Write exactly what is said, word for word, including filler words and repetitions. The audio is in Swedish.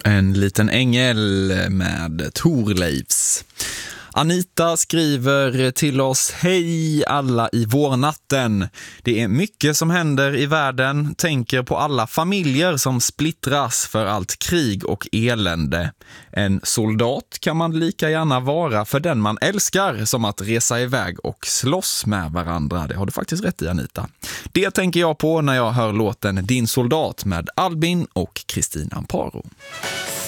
En liten ängel med Thorleifs. Anita skriver till oss: hej alla i vårnatten. Det är mycket som händer i världen. Tänker på alla familjer som splittras för allt krig och elände. En soldat kan man lika gärna vara för den man älskar som att resa iväg och slåss med varandra. Det har du faktiskt rätt i, Anita. Det tänker jag på när jag hör låten Din soldat med Albin och Kristina Amparo.